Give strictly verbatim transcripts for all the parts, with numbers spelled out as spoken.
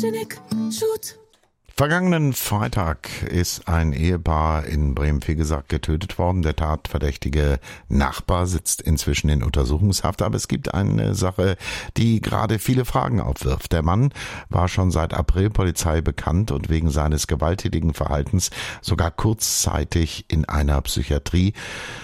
Sputnik, Shoot. Vergangenen Freitag ist ein Ehepaar in Bremen-Vegesack getötet worden. Der tatverdächtige Nachbar sitzt inzwischen in Untersuchungshaft. Aber es gibt eine Sache, die gerade viele Fragen aufwirft. Der Mann war schon seit April Polizei bekannt und wegen seines gewalttätigen Verhaltens sogar kurzzeitig in einer Psychiatrie.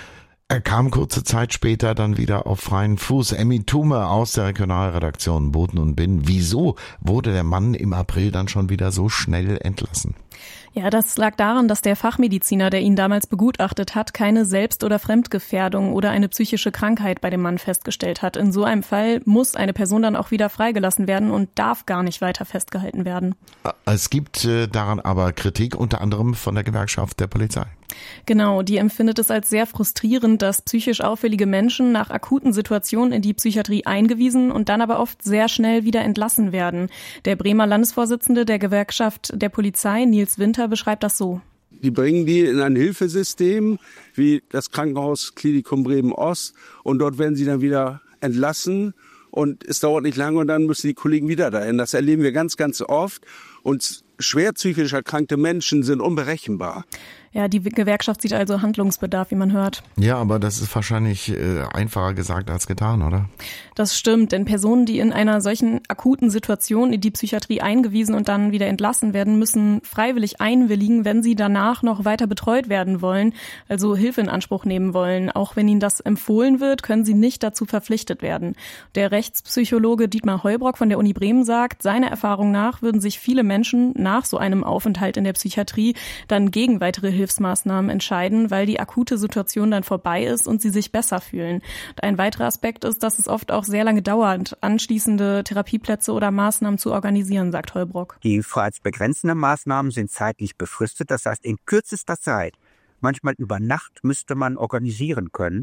Er kam kurze Zeit später dann wieder auf freien Fuß. Emmy Thume aus der Regionalredaktion Boden und Binnen. Wieso wurde der Mann im April dann schon wieder so schnell entlassen? Ja, das lag daran, dass der Fachmediziner, der ihn damals begutachtet hat, keine Selbst- oder Fremdgefährdung oder eine psychische Krankheit bei dem Mann festgestellt hat. In so einem Fall muss eine Person dann auch wieder freigelassen werden und darf gar nicht weiter festgehalten werden. Es gibt äh, daran aber Kritik, unter anderem von der Gewerkschaft der Polizei. Genau, die empfindet es als sehr frustrierend, dass psychisch auffällige Menschen nach akuten Situationen in die Psychiatrie eingewiesen und dann aber oft sehr schnell wieder entlassen werden. Der Bremer Landesvorsitzende der Gewerkschaft der Polizei, Nils Winter, beschreibt das so. Die bringen die in ein Hilfesystem wie das Krankenhaus Klinikum Bremen-Ost und dort werden sie dann wieder entlassen und es dauert nicht lange und dann müssen die Kollegen wieder dahin. Das erleben wir ganz, ganz oft und schwer psychisch erkrankte Menschen sind unberechenbar. Ja, die Gewerkschaft sieht also Handlungsbedarf, wie man hört. Ja, aber das ist wahrscheinlich äh, einfacher gesagt als getan, oder? Das stimmt, denn Personen, die in einer solchen akuten Situation in die Psychiatrie eingewiesen und dann wieder entlassen werden, müssen freiwillig einwilligen, wenn sie danach noch weiter betreut werden wollen, also Hilfe in Anspruch nehmen wollen. Auch wenn ihnen das empfohlen wird, können sie nicht dazu verpflichtet werden. Der Rechtspsychologe Dietmar Heubrock von der Uni Bremen sagt, seiner Erfahrung nach würden sich viele Menschen nach so einem Aufenthalt in der Psychiatrie dann gegen weitere Hilfsmaßnahmen entscheiden, weil die akute Situation dann vorbei ist und sie sich besser fühlen. Und ein weiterer Aspekt ist, dass es oft auch sehr lange dauert, anschließende Therapieplätze oder Maßnahmen zu organisieren, sagt Heubrock. Die freiheitsbegrenzenden Maßnahmen sind zeitlich befristet, das heißt in kürzester Zeit, manchmal über Nacht, müsste man organisieren können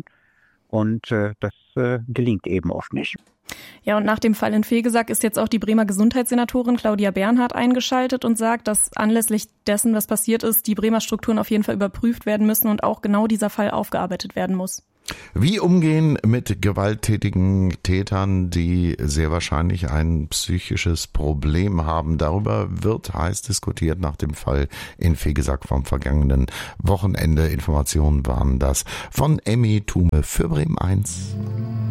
und äh, das äh, gelingt eben oft nicht. Ja, und nach dem Fall in Vegesack ist jetzt auch die Bremer Gesundheitssenatorin Claudia Bernhardt eingeschaltet und sagt, dass anlässlich dessen, was passiert ist, die Bremer Strukturen auf jeden Fall überprüft werden müssen und auch genau dieser Fall aufgearbeitet werden muss. Wie umgehen mit gewalttätigen Tätern, die sehr wahrscheinlich ein psychisches Problem haben? Darüber wird heiß diskutiert nach dem Fall in Vegesack vom vergangenen Wochenende. Informationen waren das von Emmy Thume für Bremen eins.